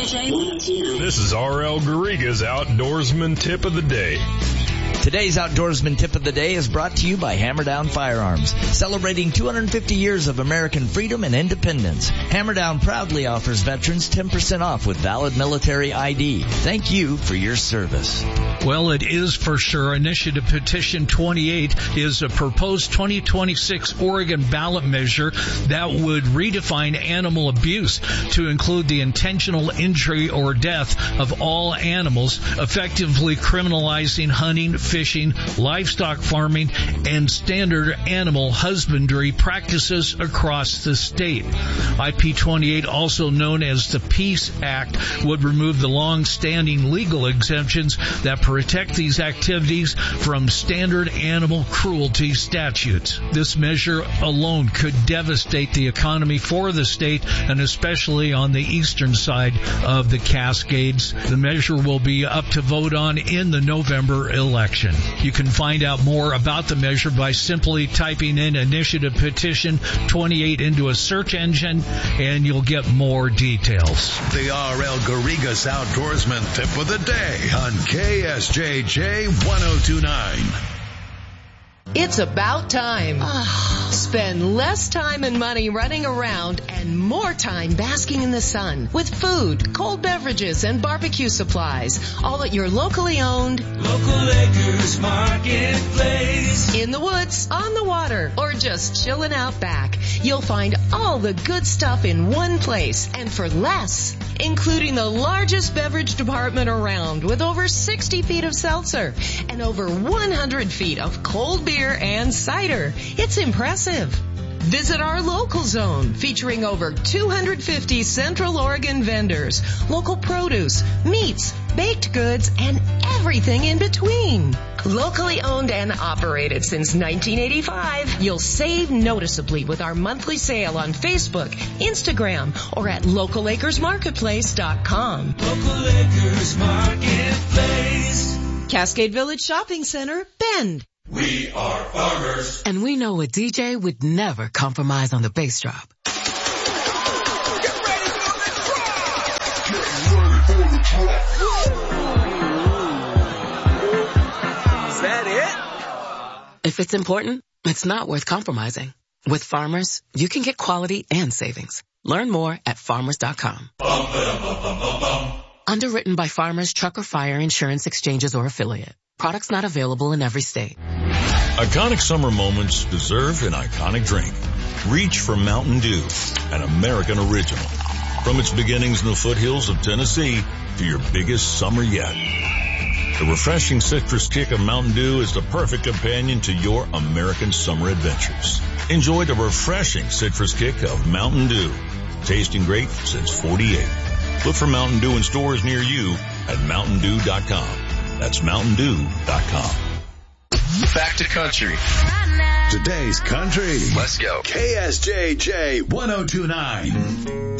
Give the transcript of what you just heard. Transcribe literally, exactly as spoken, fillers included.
J one oh two nine. This is R L Garriga's Outdoorsman Tip of the Day. Today's Outdoorsman Tip of the Day is brought to you by Hammerdown Firearms, celebrating two hundred fifty years of American freedom and independence. Hammerdown proudly offers veterans ten percent off with valid military I D. Thank you for your service. Well, it is for sure. Initiative Petition twenty-eight is a proposed twenty twenty-six Oregon ballot measure that would redefine animal abuse to include the intentional injury or death of all animals, effectively criminalizing hunting, fishing, livestock farming, and standard animal husbandry practices across the state. I P twenty-eight, also known as the Peace Act, would remove the long-standing legal exemptions that protect these activities from standard animal cruelty statutes. This measure alone could devastate the economy for the state, and especially on the eastern side of the Cascades. The measure will be up to vote on in the November election. You can find out more about the measure by simply typing in Initiative Petition twenty-eight into a search engine, and you'll get more details. The R L Garriga's Outdoorsman Tip of the Day on K S J J one oh two nine. It's about time. Spend less time and money running around and more time basking in the sun with food, cold beverages, and barbecue supplies, all at your locally owned Local Acres Marketplace. In the woods, on the water, or just chilling out back. You'll find all the good stuff in one place and for less, including the largest beverage department around with over sixty feet of seltzer and over one hundred feet of cold beer and cider. It's impressive. Visit our local zone featuring over two hundred fifty Central Oregon vendors, local produce, meats, baked goods, and everything in between. Locally owned and operated since nineteen eighty-five, you'll save noticeably with our monthly sale on Facebook, Instagram, or at local acres marketplace dot com. Local Acres Marketplace. Cascade Village Shopping Center, Bend. We are farmers. And we know a D J would never compromise on the bass drop. Get ready for the drop. Get ready for the drop. Is that it? If it's important, it's not worth compromising. With Farmers, you can get quality and savings. Learn more at farmers dot com. Bum, ba-dum, bum, bum, bum, bum. Underwritten by Farmers Truck or Fire Insurance Exchanges or Affiliate. Products not available in every state. Iconic summer moments deserve an iconic drink. Reach for Mountain Dew, an American original. From its beginnings in the foothills of Tennessee to your biggest summer yet. The refreshing citrus kick of Mountain Dew is the perfect companion to your American summer adventures. Enjoy the refreshing citrus kick of Mountain Dew. Tasting great since forty-eight. Look for Mountain Dew in stores near you at mountain dew dot com. That's mountain dew dot com. Back to country. Today's country. Let's go. K S J J one oh two nine.